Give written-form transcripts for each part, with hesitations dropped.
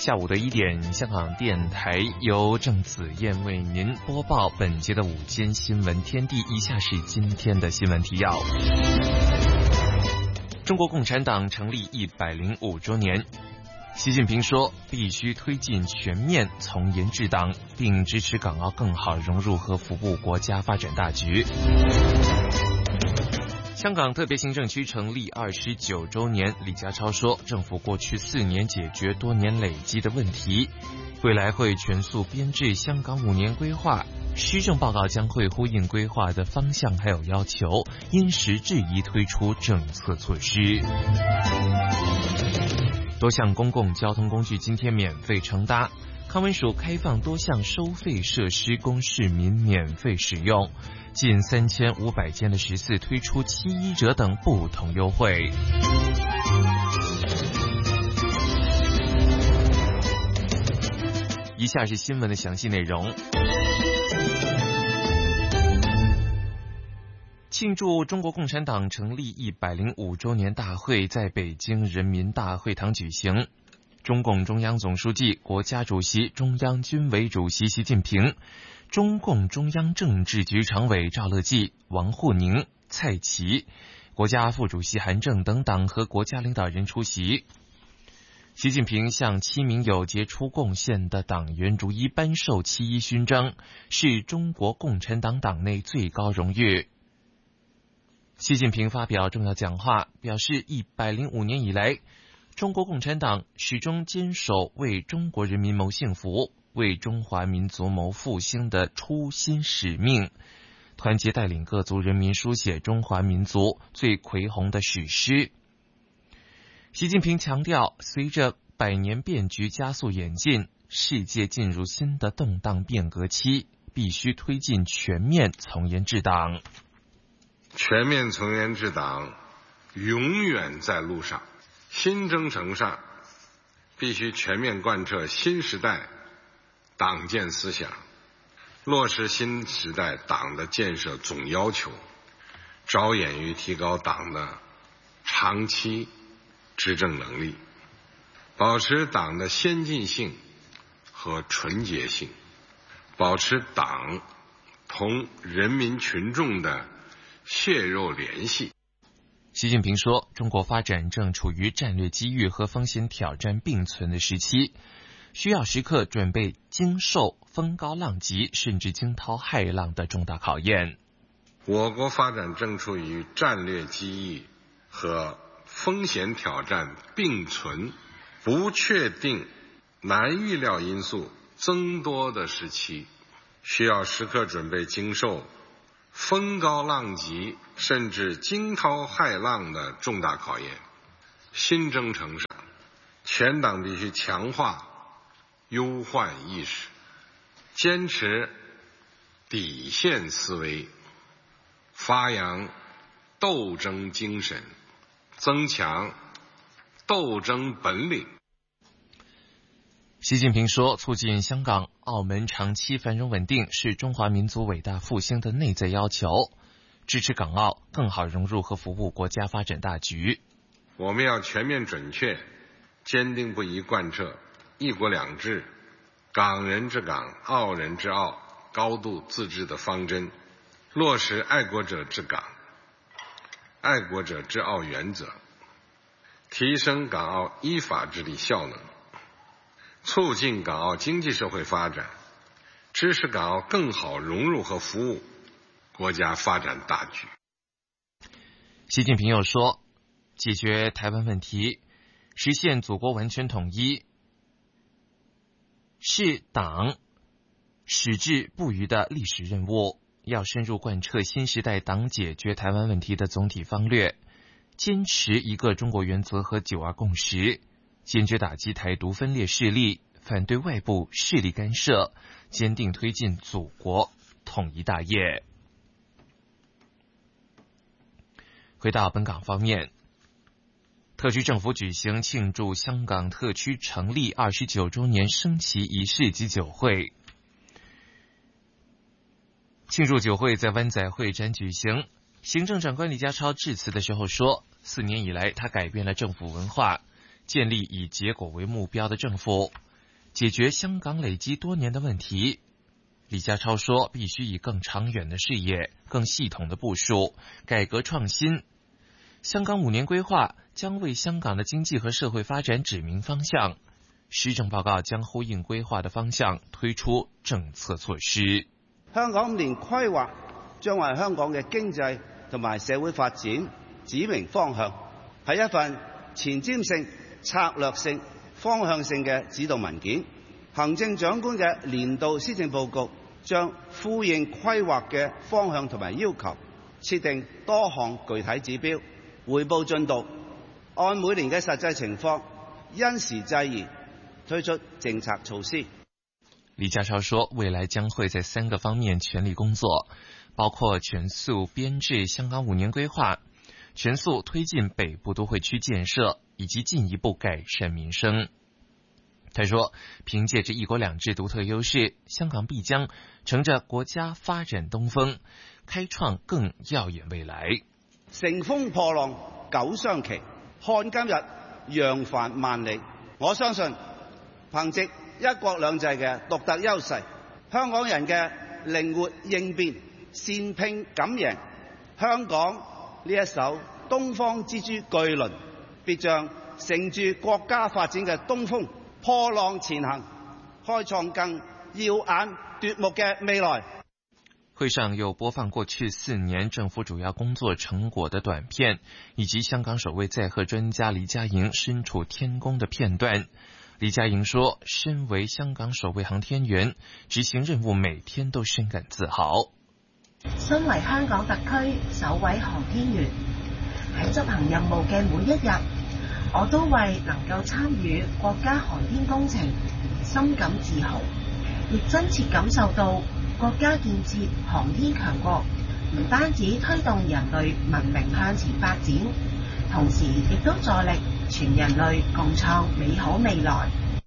下午的1点，香港电台由郑子燕为您播报本节的午间新闻天地。以下是今天的新闻提要。中国共产党成立105周年，习近平说必须推进全面从严治党，并支持港澳更好融入和服务国家发展大局。香港特别行政区成立29周年，李家超说，政府过去4年解决多年累积的问题，未来会全速编制香港5年规划，施政报告将会呼应规划的方向还有要求，因时制宜推出政策措施。多项公共交通工具今天免费乘搭，康文署开放多项收费设施供市民免费使用，近3500间的14推出7.1折等不同优惠。以下是新闻的详细内容。庆祝中国共产党成立105周年大会在北京人民大会堂举行。中共中央总书记、国家主席、中央军委主席习近平，中共中央政治局常委赵乐际、王沪宁、蔡奇，国家副主席韩正等党和国家领导人出席。习近平向7名有杰出贡献的党员逐一颁授7.1勋章，是中国共产党党内最高荣誉。习近平发表重要讲话，表示105年以来，中国共产党始终坚守为中国人民谋幸福、为中华民族谋复兴的初心使命，团结带领各族人民书写中华民族最恢宏的史诗。习近平强调，随着100年变局加速演进，世界进入新的动荡变革期，必须推进全面从严治党。 全面从严治党永远在路上，新征程上必须全面贯彻新时代党建思想，落实新时代党的建设总要求，着眼于提高党的长期执政能力，保持党的先进性和纯洁性，保持党同人民群众的血肉联系。 习近平说，中国发展正处于战略机遇和风险挑战并存的时期，需要时刻准备经受风高浪急甚至惊涛骇浪的重大考验。 我国发展正处于战略机遇和风险挑战并存、不确定、难预料因素增多的时期，需要时刻准备经受风高浪急甚至惊涛骇浪的重大考验。新征程上，全党必须强化忧患意识，坚持底线思维，发扬斗争精神，增强斗争本领。 习近平说，促进香港、澳门长期繁荣稳定是中华民族伟大复兴的内在要求，支持港澳更好融入和服务国家发展大局。 我们要全面准确、坚定不移贯彻一国两制、港人治港、澳人治澳高度自治的方针，落实爱国者治港、爱国者治澳原则，提升港澳依法治理效能，促进港澳经济社会发展，支持港澳更好融入和服务国家发展大局。 习近平又说，解决台湾问题，实现祖国完全统一，是党矢志不渝的历史任务，要深入贯彻新时代党解决台湾问题的总体方略，坚持一个中国原则和9·2共识，坚决打击台独分裂势力，反对外部势力干涉，坚定推进祖国统一大业。回到本港方面，特区政府举行庆祝香港特区成立29周年升旗仪式及酒会。庆祝酒会在湾仔会展举行，行政长官李家超致辞的时候说，4年以来他改变了政府文化，建立以结果为目标的政府， 解决香港累积多年的问题。李家超说，必须以更长远的视野、更系统的部署，改革创新。香港5年规划将为香港的经济和社会发展指明方向，施政報告將呼應規劃的方向，推出政策措施。 香港5年規劃將為香港嘅經濟同埋社會發展指明方向，係一份前瞻性、策略性、方向性嘅指導文件。行政長官嘅年度施政報告將呼應規劃嘅方向同埋要求，設定多項具體指標，匯報進度，按每年嘅實際情況，因時制宜推出政策措施。 李家超說，未來將會在3個方面全力工作，包括全速編制香港5年規劃，全速推進北部都會區建設，以及進一步改善民生。他說，憑借着一國兩制獨特優勢，香港必將乘着國家發展東風，開創更耀眼未來。 乘風破浪9雙旗，看今日揚帆萬里。我相信憑藉一國兩制嘅獨特優勢，香港人嘅靈活應變、善拼敢贏，香港呢一艘東方之珠巨輪必將乘住國家發展嘅東風，破浪前行，開創更耀眼奪目嘅未來。 會上又播放過去4年政府主要工作成果的短片，以及香港首位載荷專家黎家瑩身處天宮的片段。黎家瑩說，身為香港首位航天員，執行任務每天都深感自豪。 身為香港特區首位航天員，喺執行任務嘅每一日，我都為能夠參與國家航天工程深感自豪，亦真切感受到國家建設航天強國唔單止推動人類文明向前發展，同時亦都助力全人類共創美好未來。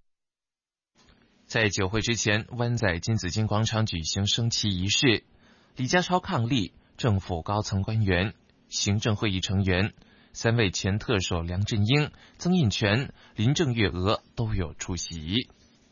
在酒會之前，灣仔金紫荊廣場舉行升旗儀式，李家超伉儷，政府高層官員、行政會議成員、3位前特首梁振英、曾蔭權、林鄭月娥都有出席。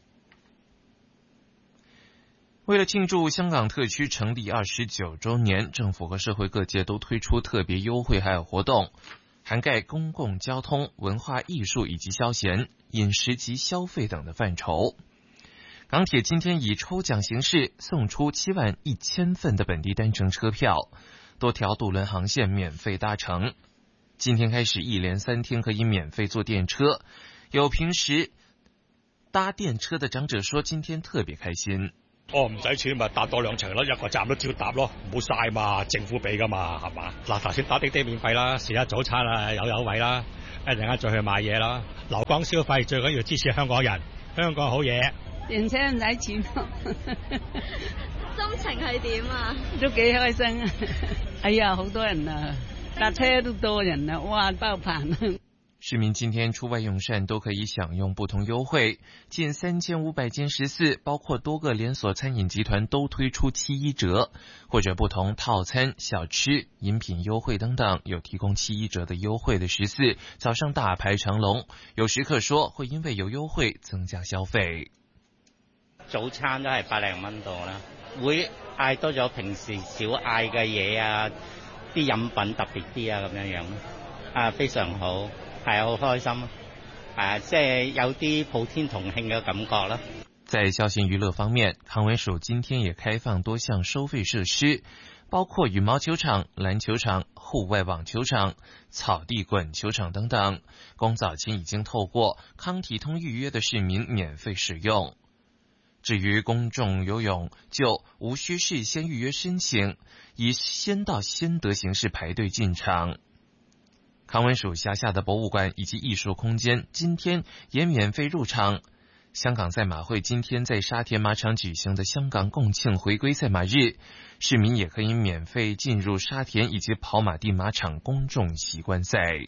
為了慶祝香港特區成立29週年，政府和社會各界都推出特別優惠還有活動，涵蓋公共交通、文化藝術以及消閒、飲食及消費等的範疇。港鐵今天以抽獎形式送出71000份的本地單程車票，多條渡輪航線免費搭乘。今天開始一連3天可以免費坐電車，有平時搭電車的長者說今天特別開心。 唔使錢咪搭多2程咯，一個站都照搭咯，唔好嘥嘛，政府俾噶嘛，係嘛？嗱，頭先打滴滴免費啦，食一早餐啦，有優惠啦，一陣間再去買嘢啦，留港消費最緊要支持香港人，香港好嘢。 電車唔使錢咯， 心情係點啊？ 都幾開心啊！哎呀，好多人啊，搭車都多人啊，哇，爆棚啊！ 市民今天出外用膳都可以享用不同優惠，近3500間食肆，包括多個連鎖餐飲集團都推出71折，或者不同套餐、小吃、飲品優惠等等，有提供71折的優惠的食肆，早上大排長龍。有食客說會因為有優惠增加消費。 早餐都係100零蚊度啦，會嗌多咗平時少嗌嘅嘢啊，啲飲品特別啲啊咁樣樣啊，非常好。係好開心，即係有啲普天同慶嘅感覺啦。 在消閒娛樂方面，康文署今天也開放多項收費設施，包括羽毛球場、籃球場、戶外網球場、草地滾球場等等，供早前已經透過康體通預約的市民免費使用。至於公眾游泳，就無需事先預約申請，以先到先得形式排隊進場。康文署轄下的博物館以及藝術空間今天也免費入場。香港賽馬會今天在沙田馬場舉行的香港共慶回歸賽馬日，市民也可以免費進入沙田以及跑馬地馬場公眾席觀賽。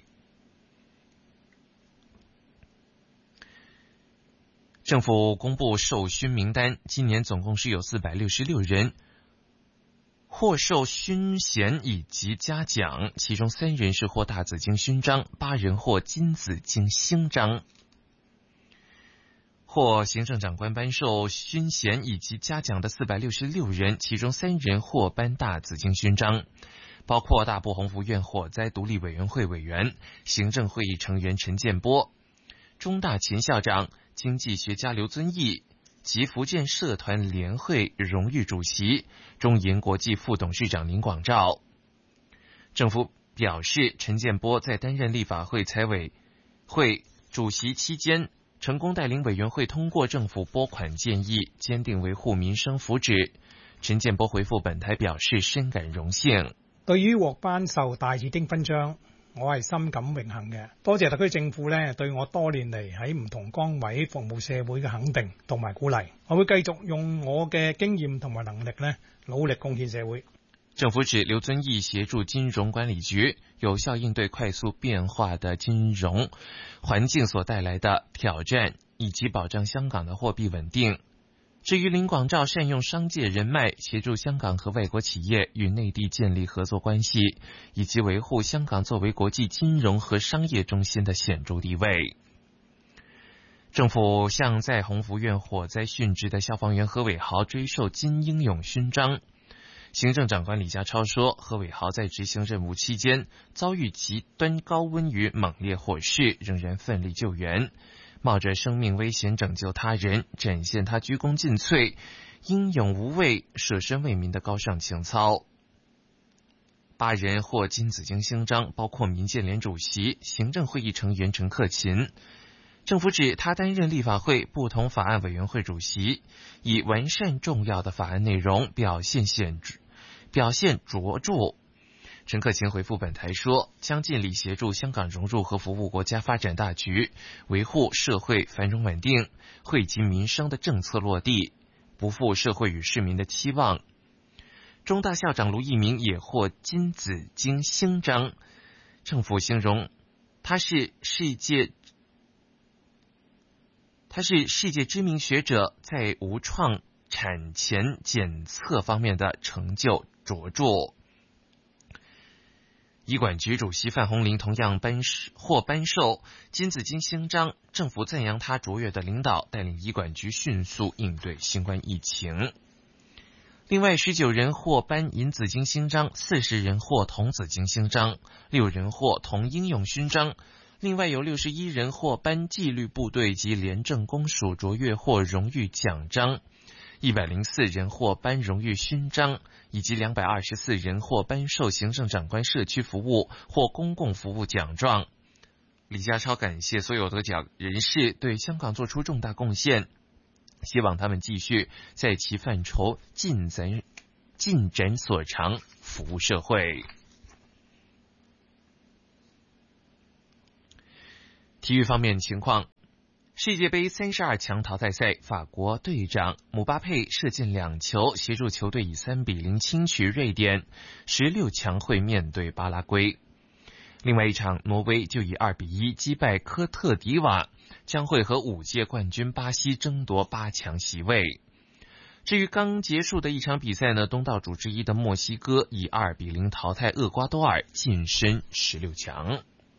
政府公布授勳名單，今年總共是有466人獲授勳銜以及嘉獎，其中3人是獲大紫荊勳章，8人獲金紫荊星章。 获行政长官颁授勋衔以及嘉奖的466人，其中3人获颁大紫荆勋章，包括大埔鸿福苑火灾独立委员会委员、行政会议成员陈建波、中大前校长、经济学家刘遵义及福建社团联会荣誉主席、中银国际副董事长林广照。政府表示，陈建波在担任立法会财委会主席期间，成功带领委员会通过政府拨款建议，坚定維護民生福祉。陳建波回覆本台表示深感榮幸。 對於獲頒授大紫荊勳章，我係深感榮幸嘅。多謝特區政府呢對我多年嚟喺唔同崗位服務社會嘅肯定同埋鼓勵，我會繼續用我嘅經驗同埋能力呢努力貢獻社會。 政府指劉遵義協助金融管理局有效應對快速變化的金融環境所帶來的挑戰，以及保障香港的貨幣穩定。至於林廣照善用商界人脈，協助香港和外國企業與內地建立合作關係，以及維護香港作為國際金融和商業中心的顯著地位。政府向在鴻福苑火災殉職的消防員何偉豪追授金英勇勳章。行政長官李家超說，何偉豪在執行任務期間遭遇極端高溫與猛烈火勢，仍然奮力救援，冒着生命危險拯救他人，展現他鞠躬盡瘁、英勇無畏、捨身為民的高尚情操。8人獲金紫荊星章，包括民建聯主席、行政會議成員陳克勤。政府指他擔任立法會不同法案委員會主席，以完善重要的法案內容表現卓著。陳克勤回覆本台說，將盡力協助香港融入和服務國家發展大局，維護社會繁榮穩定，惠及民生的政策落地，不負社會與市民的期望。中大校長盧益明也獲金紫荊星章，政府形容他是世界知名學者，在無創產前檢測方面的成就卓著。醫管局主席范鴻齡同樣獲頒授金紫荊星章，政府讚揚他卓越的領導，帶領醫管局迅速應對新冠疫情。另外19人獲頒銀紫荊星章，40人獲銅紫荊星章，6人獲銅英勇勳章。另外有61人獲頒紀律部隊及廉政公署卓越或榮譽獎章，104人獲頒榮譽勳章，以及224人獲頒授行政長官社區服務或公共服務獎狀。李家超感謝所有得獎人士對香港做出重大貢獻，希望他們繼續在其範疇盡展所長，服務社會。體育方面情況，世界杯32強淘汰賽，法國隊長姆巴佩射進2球，協助球隊以3-0輕取瑞典，16強會面對巴拉圭。另外一場，挪威就以2-1擊敗科特迪瓦，將會和5屆冠軍巴西爭奪8強席位。至於剛結束的一場比賽呢，東道主之一的墨西哥以2-0淘汰厄瓜多爾，晉身16強。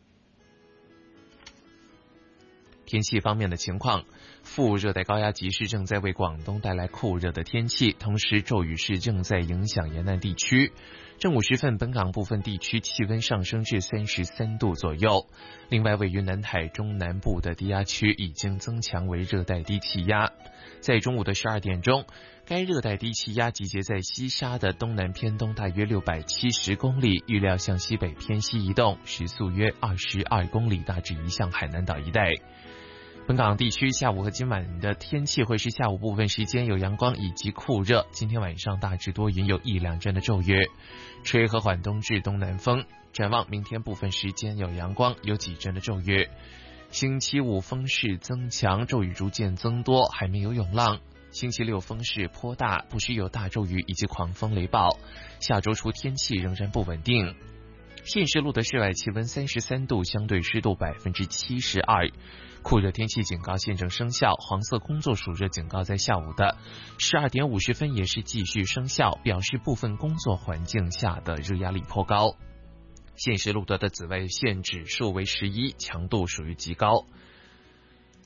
天氣方面的情況，副熱帶高壓脊是正在為廣東帶來酷熱的天氣，同時驟雨是正在影響沿岸地區。正午時分，本港部分地區氣溫上升至33度左右。另外，位於南海中南部的低壓區已經增強為熱帶低氣壓。在中午的12點鐘，該熱帶低氣壓集結在西沙的東南偏東大約670公里，預料向西北偏西移動，時速約22公里，大致移向海南島一帶。本港地區下午和今晚的天氣會是下午部分時間有陽光以及酷熱，今天晚上大致多雲，有1-2陣的驟雨，吹和緩東至東南風。展望明天部分時間有陽光，有幾陣的驟雨。星期五風勢增強，驟雨逐漸增多，海面有湧浪。星期六風勢頗大，不時有大驟雨以及狂風雷暴。下周初天氣仍然不穩定。現時錄的室外氣溫33度，相對濕度72%。酷熱天氣警告現正生效，黃色工作暑熱警告在下午的12點50分也是繼續生效，表示部分工作環境下的熱壓力頗高。現時錄得的紫外線指數為11，強度屬於極高。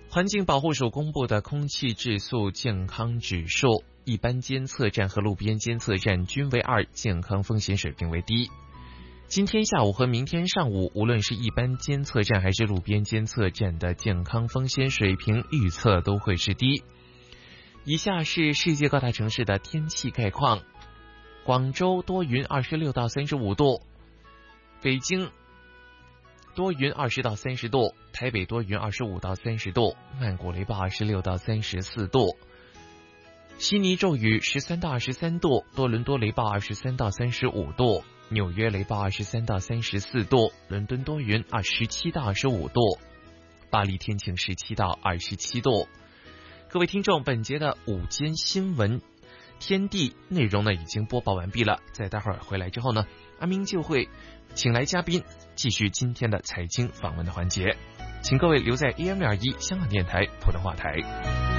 环境保护署公布的空气质素健康指数，一般监测站和路边监测站均为2，健康风险水平为低。今天下午和明天上午，无论是一般监测站还是路边监测站的健康风险水平预测都会是低。以下是世界各大城市的天气概况：广州多云26到35度，北京多云20到30度，台北多云25到30度，曼谷雷暴26到34度，悉尼骤雨13到23度，多伦多雷暴23到35度，纽约雷暴23到34度，伦敦多云27到25度，巴黎天晴17到27度。各位听众，本节的午间新闻天地内容呢已经播报完毕了，在待会儿回来之后呢，阿明就会请来嘉宾继续今天的财经访问的环节，请各位留在AM621香港电台普通话台。